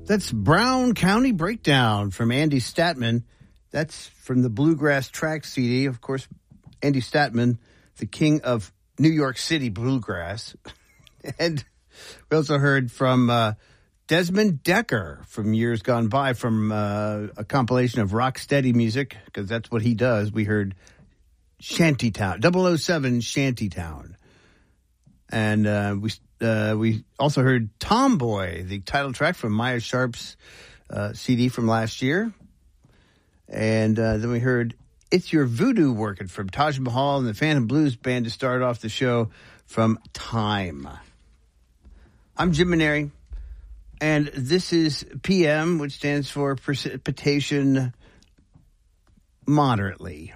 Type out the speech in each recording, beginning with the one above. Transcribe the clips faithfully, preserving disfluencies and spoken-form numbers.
That's Brown County Breakdown from Andy Statman. That's from the Bluegrass Tracks C D. Of course, Andy Statman, the king of New York City bluegrass. And we also heard from uh, Desmond Decker from years gone by from uh, a compilation of rock steady music, because that's what he does. We heard Shantytown, double oh seven Shantytown. And uh, we uh, we also heard Tomboy, the title track from Maya Sharp's uh, C D from last year. And uh, then we heard It's Your Voodoo Working from Taj Mahal and the Phantom Blues Band to start off the show from Time. I'm Jim Maneri, and this is P M, which stands for Precipitation Moderately.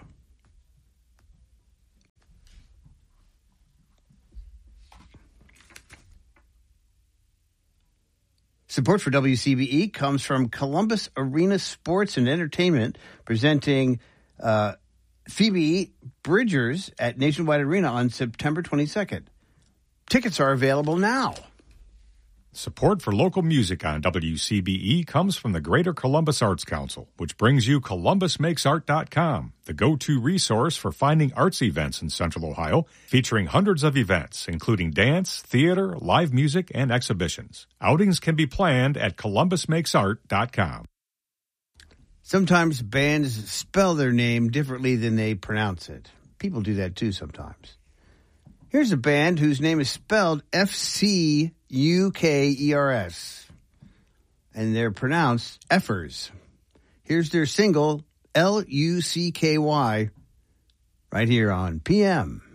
Support for W C B E comes from Columbus Arena Sports and Entertainment, presenting uh, Phoebe Bridgers at Nationwide Arena on September twenty-second. Tickets are available now. Support for local music on W C B E comes from the Greater Columbus Arts Council, which brings you Columbus Makes Art dot com, the go-to resource for finding arts events in Central Ohio, featuring hundreds of events, including dance, theater, live music, and exhibitions. Outings can be planned at Columbus Makes Art dot com. Sometimes bands spell their name differently than they pronounce it. People do that too sometimes. Here's a band whose name is spelled F C U K E R S, and they're pronounced Effers. Here's their single, L U C K Y, right here on P M.